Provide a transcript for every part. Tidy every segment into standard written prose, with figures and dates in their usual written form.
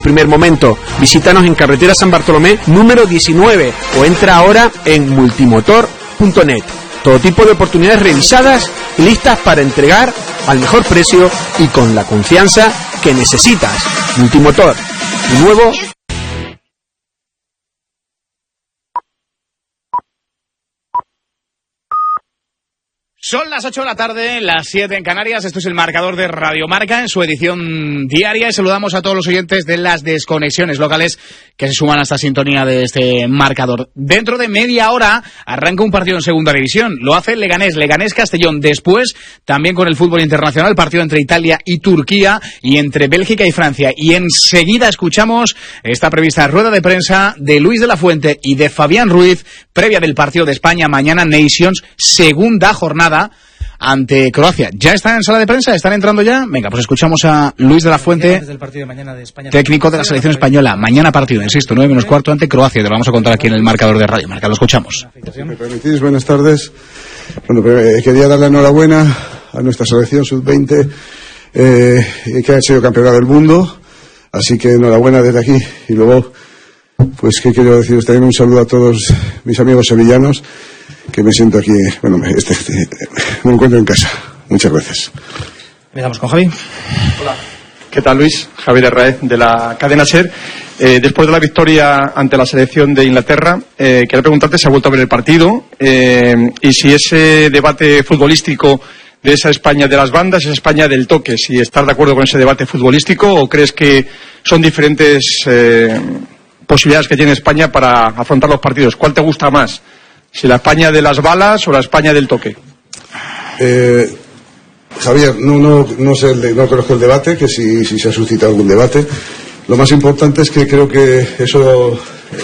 Primer momento, visítanos en carretera San Bartolomé número 19 o entra ahora en multimotor.net. Todo tipo de oportunidades revisadas y listas para entregar al mejor precio y con la confianza que necesitas. Multimotor, tu nuevo. Son las 8 de la tarde, las 7 en Canarias. Esto es el marcador de Radio Marca en su edición diaria. Y saludamos a todos los oyentes de las desconexiones locales que se suman a esta sintonía de este marcador. Dentro de media hora arranca un partido en segunda división. Lo hace Leganés-Castellón. Después, también con el fútbol internacional, partido entre Italia y Turquía y entre Bélgica y Francia. Y enseguida escuchamos esta prevista rueda de prensa de Luis de la Fuente y de Fabián Ruiz, previa del partido de España mañana Nations, segunda jornada ante Croacia. ¿Ya están en sala de prensa? ¿Están entrando ya? Venga, pues escuchamos a Luis de la Fuente, técnico de la selección española. Mañana partido, insisto, 9:15 ante Croacia. Te lo vamos a contar aquí en el marcador de Radio Marca. Lo escuchamos. Si me permitís, buenas tardes. Bueno, quería dar la enhorabuena a nuestra selección sub-20 que ha sido campeona del mundo. Así que enhorabuena desde aquí. Y luego, pues, ¿qué quiero deciros? También un saludo a todos mis amigos sevillanos, que me siento aquí, bueno, me encuentro en casa. Muchas gracias. Empezamos con Javi. Hola. ¿Qué tal, Luis? Javier Herraez, de la cadena SER. Después de la victoria ante la selección de Inglaterra, quería preguntarte si ha vuelto a ver el partido y si ese debate futbolístico de esa España de las bandas, esa España del toque, si estás de acuerdo con ese debate futbolístico o crees que son diferentes posibilidades que tiene España para afrontar los partidos. ¿Cuál te gusta más? ¿Si la España de las balas o la España del toque? Javier, no sé, no conozco el debate, que si se ha suscitado algún debate. Lo más importante es que creo que eso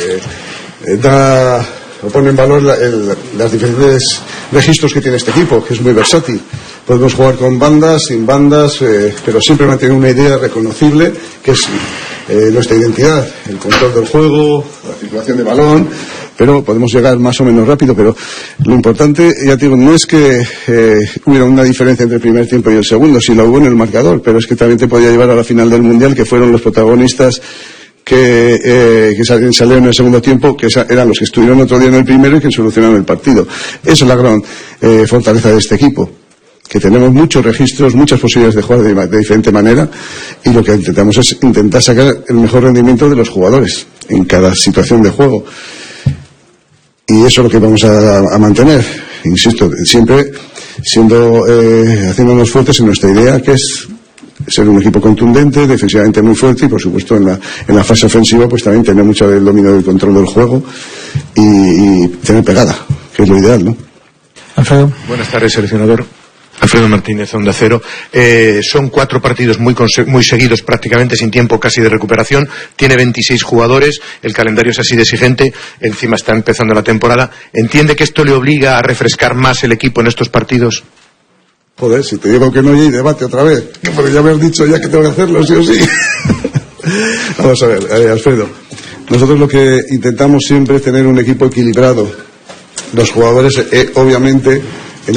pone en valor las diferentes registros que tiene este equipo, que es muy versátil. Podemos jugar con bandas, sin bandas, pero siempre mantener una idea reconocible, que es nuestra identidad, el control del juego, la circulación de balón, pero podemos llegar más o menos rápido. Pero lo importante, ya te digo, no es que hubiera una diferencia entre el primer tiempo y el segundo, si la hubo en el marcador, pero es que también te podía llevar a la final del Mundial, que fueron los protagonistas que salieron en el segundo tiempo, que eran los que estuvieron otro día en el primero y que solucionaron el partido. Esa es la gran fortaleza de este equipo, que tenemos muchos registros, muchas posibilidades de jugar de diferente manera, y lo que intentamos es intentar sacar el mejor rendimiento de los jugadores en cada situación de juego. Y eso es lo que vamos a mantener, insisto, siempre haciéndonos fuertes en nuestra idea, que es ser un equipo contundente, defensivamente muy fuerte, y por supuesto en la fase ofensiva pues también tener mucho del dominio del control del juego y tener pegada, que es lo ideal, ¿no? Alfredo. Buenas tardes, seleccionador. Alfredo Martínez, Onda Cero. Son 4 partidos muy seguidos, prácticamente sin tiempo casi de recuperación. Tiene 26 jugadores, el calendario es así de exigente, encima está empezando la temporada. ¿Entiende que esto le obliga a refrescar más el equipo en estos partidos? Joder, si te digo que no hay debate otra vez, porque ya me has dicho ya que tengo que hacerlo, sí o sí. Vamos a ver, Alfredo, nosotros lo que intentamos siempre es tener un equipo equilibrado. Los jugadores, obviamente, en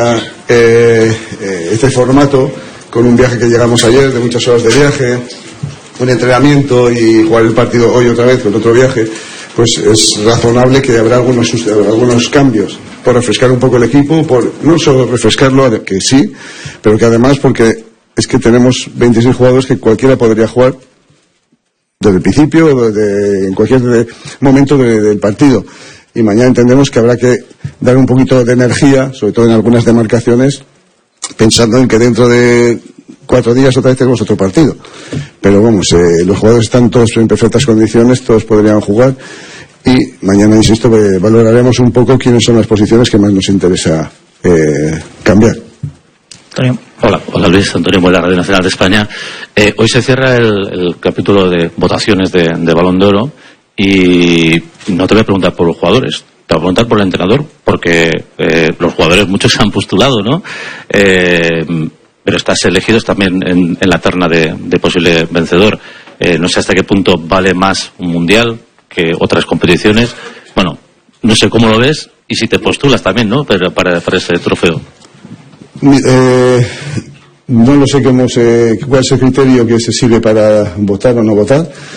este formato, con un viaje que llegamos ayer, de muchas horas de viaje, un entrenamiento y jugar el partido hoy otra vez con otro viaje, pues es razonable que habrá algunos cambios, por refrescar un poco el equipo, por no solo refrescarlo, que sí, pero que además, porque es que tenemos 26 jugadores que cualquiera podría jugar desde el principio, en cualquier momento del partido. Y mañana entendemos que habrá que dar un poquito de energía, sobre todo en algunas demarcaciones, pensando en que dentro de 4 días otra vez tenemos otro partido. Pero vamos, los jugadores están todos en perfectas condiciones, todos podrían jugar, y mañana, insisto, valoraremos un poco quiénes son las posiciones que más nos interesa cambiar. Antonio. Hola Luis, Antonio Muela, Radio Nacional de España. Hoy se cierra el capítulo de votaciones de Balón de Oro. Y no te voy a preguntar por los jugadores, te voy a preguntar por el entrenador, porque los jugadores muchos se han postulado, ¿no? Pero estás elegidos también en la terna de posible vencedor. No sé hasta qué punto vale más un mundial que otras competiciones. Bueno, no sé cómo lo ves y si te postulas también, ¿no? Para ese trofeo. No lo sé cuál es el criterio que se sigue para votar o no votar.